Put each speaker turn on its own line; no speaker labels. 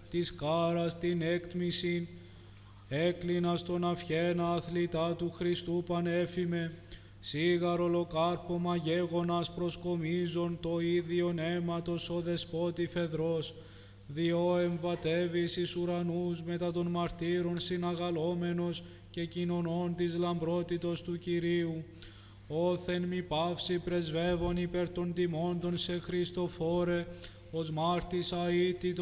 της κάρας την έκτμησιν, έκλεινα στον αυχένα αθλητά του Χριστού πανέφημε, σίγαρο λοκάρπωμα γέγονας προσκομίζον το ίδιον αίματος ο δεσπότη Φεδρός, διό εμβατεύεις εις ουρανούς μετά των μαρτύρων συναγαλόμενος και κοινωνών της λαμπρότητος του Κυρίου, όθεν μη παύση πρεσβεύων υπέρ των τιμώντων σε Χριστοφόρε, ως μάρτης αήτητος